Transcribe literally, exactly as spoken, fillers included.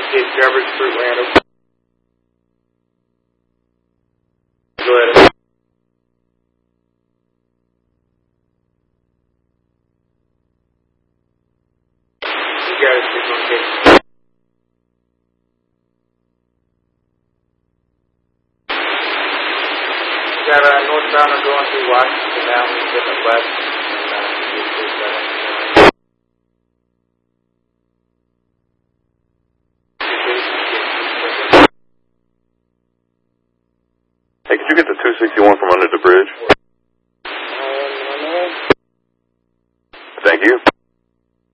Gate Traverse for Atlanta. Go ahead. You got it, signal Gate. Got a northbound or going through Washington now, we're getting west. Hey, could you get the two sixty-one from under the bridge?